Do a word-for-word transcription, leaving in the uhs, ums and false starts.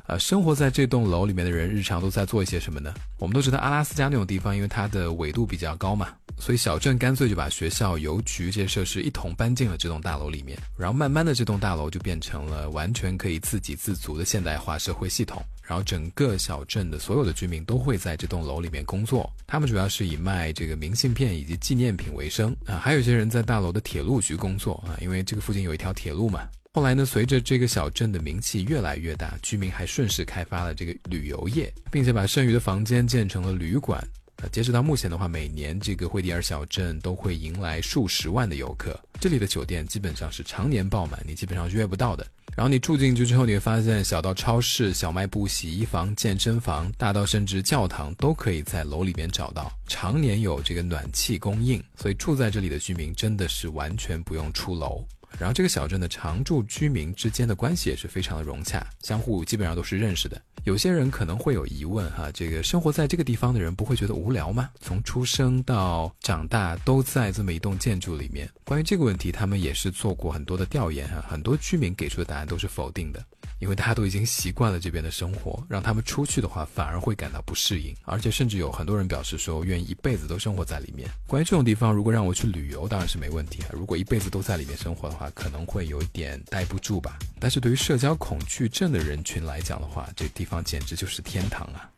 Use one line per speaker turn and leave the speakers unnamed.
呃，生活在这栋楼里面的人日常都在做一些什么呢？我们都知道阿拉斯加那种地方，因为它的纬度比较高嘛，所以小镇干脆就把学校、邮局这些设施一同搬进了这栋大楼里面，然后慢慢的这栋大楼就变成了完全可以自给自足的现代化社会系统。然后整个小镇的所有的居民都会在这栋楼里面工作，他们主要是以卖这个明信片以及纪念品为生啊，还有一些人在大楼的铁路局工作啊，因为这个附近有一条铁路嘛。后来呢，随着这个小镇的名气越来越大，居民还顺势开发了这个旅游业，并且把剩余的房间建成了旅馆。呃，截止到目前的话，每年这个惠迪尔小镇都会迎来数十万的游客，这里的酒店基本上是常年爆满，你基本上是约不到的。然后你住进去之后，你会发现小到超市、小卖部、洗衣房、健身房，大到甚至教堂都可以在楼里面找到，常年有这个暖气供应，所以住在这里的居民真的是完全不用出楼。然后这个小镇的常住居民之间的关系也是非常的融洽，相互基本上都是认识的。有些人可能会有疑问哈，这个生活在这个地方的人不会觉得无聊吗？从出生到长大都在这么一栋建筑里面。关于这个问题，他们也是做过很多的调研哈，很多居民给出的答案都是否定的，因为大家都已经习惯了这边的生活，让他们出去的话反而会感到不适应，而且甚至有很多人表示说愿意一辈子都生活在里面。关于这种地方，如果让我去旅游当然是没问题啊，如果一辈子都在里面生活的话，可能会有一点待不住吧。但是对于社交恐惧症的人群来讲的话，这地方简直就是天堂啊。